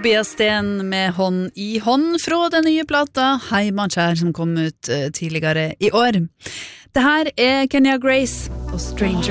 Tobias Sten med Hånd i hånd fra den nye plata Heimankjær som kom ut tidligere i år. Det her Kenya Grace og Stranger.